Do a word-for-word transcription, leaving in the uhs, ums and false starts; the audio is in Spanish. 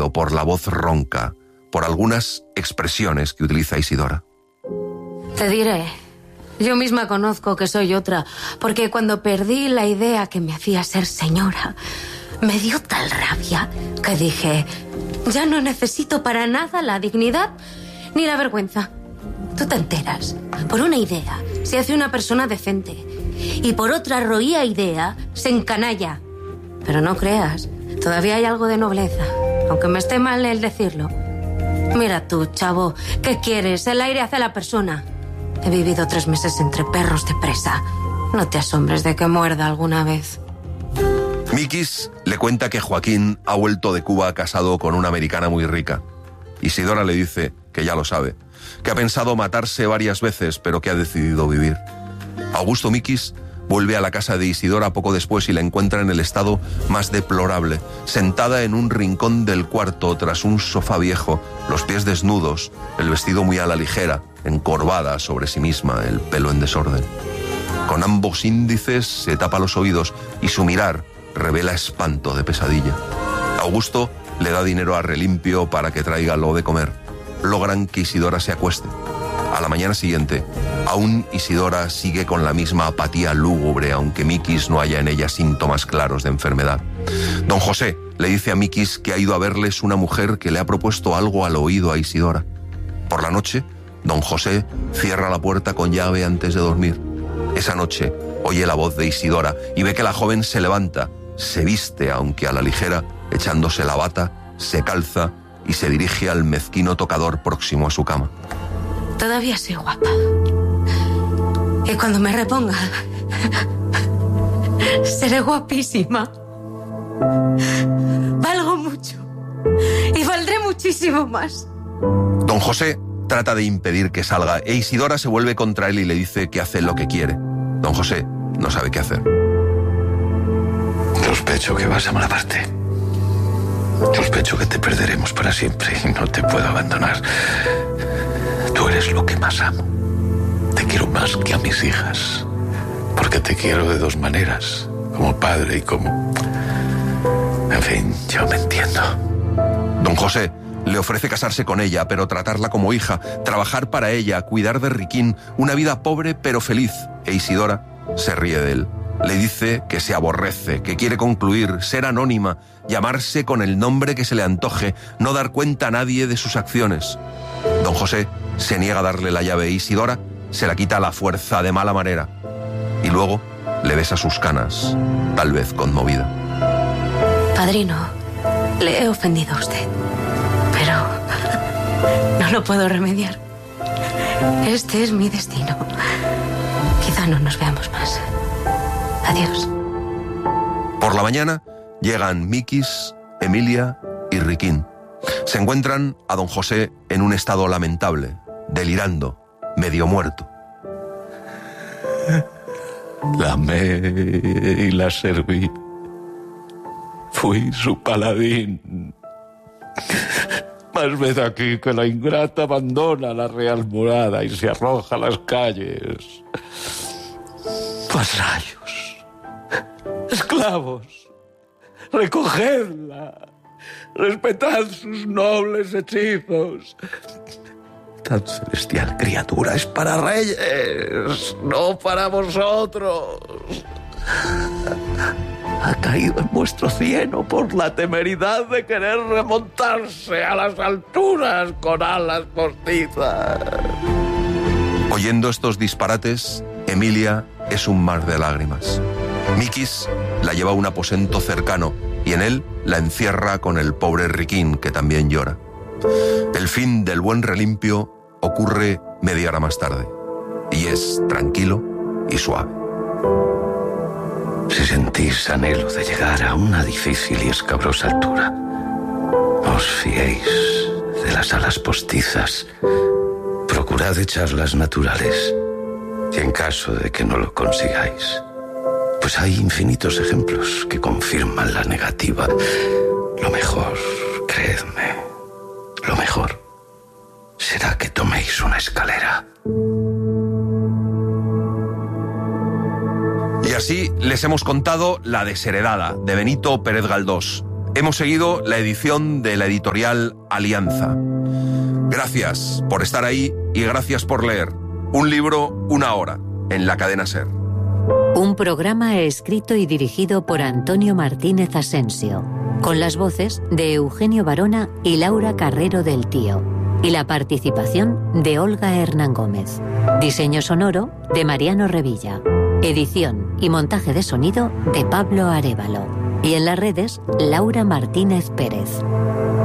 oído, por la voz ronca, por algunas expresiones que utiliza Isidora. Te diré, yo misma conozco que soy otra, porque cuando perdí la idea que me hacía ser señora, me dio tal rabia que dije, ya no necesito para nada la dignidad ni la vergüenza. Tú te enteras. Por una idea se hace una persona decente y por otra roía idea se encanalla. Pero no creas, todavía hay algo de nobleza, aunque me esté mal el decirlo. Mira tú, chavo, ¿qué quieres? El aire hace a la persona. He vivido tres meses entre perros de presa. No te asombres de que muerda alguna vez. Mikis le cuenta que Joaquín ha vuelto de Cuba casado con una americana muy rica. Isidora le dice que ya lo sabe, que ha pensado matarse varias veces, pero que ha decidido vivir. Augusto Mikis vuelve a la casa de Isidora poco después y la encuentra en el estado más deplorable, sentada en un rincón del cuarto tras un sofá viejo, los pies desnudos, el vestido muy a la ligera, encorvada sobre sí misma, el pelo en desorden. Con ambos índices se tapa los oídos y su mirar revela espanto de pesadilla. Augusto le da dinero a Relimpio para que traiga algo de comer. Logran que Isidora se acueste. A la mañana siguiente, aún Isidora sigue con la misma apatía lúgubre, aunque Mikis no haya en ella síntomas claros de enfermedad. Don José le dice a Mikis que ha ido a verles una mujer que le ha propuesto algo al oído a Isidora. Por la noche, don José cierra la puerta con llave antes de dormir. Esa noche oye la voz de Isidora y ve que la joven se levanta, se viste, aunque a la ligera, echándose la bata, se calza y se dirige al mezquino tocador próximo a su cama. Todavía soy guapa. Y cuando me reponga, seré guapísima. Valgo mucho. Y valdré muchísimo más. Don José trata de impedir que salga e Isidora se vuelve contra él y le dice que hace lo que quiere. Don José no sabe qué hacer. Sospecho que vas a malaparte. Sospecho que te perderemos para siempre y no te puedo abandonar. Tú eres lo que más amo. Te quiero más que a mis hijas. Porque te quiero de dos maneras. Como padre y como... En fin, yo me entiendo. Don José le ofrece casarse con ella, pero tratarla como hija, trabajar para ella, cuidar de Riquín, una vida pobre pero feliz. E Isidora se ríe de él. Le dice que se aborrece, que quiere concluir, ser anónima, llamarse con el nombre que se le antoje, no dar cuenta a nadie de sus acciones. Don José se niega a darle la llave e Isidora se la quita a la fuerza de mala manera. Y luego le besa sus canas, tal vez conmovida. Padrino, le he ofendido a usted, pero no lo puedo remediar. Este es mi destino. Quizá no nos veamos más. Adiós. Por la mañana llegan Mikis, Emilia y Riquín. Se encuentran a don José en un estado lamentable, delirando, medio muerto. La amé y la serví. Fui su paladín. Más vez aquí que la ingrata abandona la real morada y se arroja a las calles. Vasallos, esclavos, recogedla, respetad sus nobles hechizos. Tan celestial criatura es para reyes, no para vosotros. Ha caído en vuestro cieno por la temeridad de querer remontarse a las alturas con alas postizas. Oyendo estos disparates, Emilia es un mar de lágrimas. Mikis la lleva a un aposento cercano y en él la encierra con el pobre Riquín, que también llora. El fin del buen Relimpio ocurre media hora más tarde y es tranquilo y suave. Si sentís anhelo de llegar a una difícil y escabrosa altura, os fiéis de las alas postizas, procurad echarlas naturales, y en caso de que no lo consigáis, pues hay infinitos ejemplos que confirman la negativa. Lo mejor, creedme, lo mejor será que toméis una escalera. Y así les hemos contado La desheredada, de Benito Pérez Galdós. hemos seguido la edición de la editorial Alianza. Gracias por estar ahí y gracias por leer. Un libro, una hora, en la cadena SER. Un programa escrito y dirigido por Antonio Martínez Asensio, con las voces de Eugenio Barona y Laura Carrero del Tío, y la participación de Olga Hernán Gómez. Diseño sonoro de Mariano Revilla. Edición y montaje de sonido de Pablo Arévalo. Y en las redes, Laura Martínez Pérez.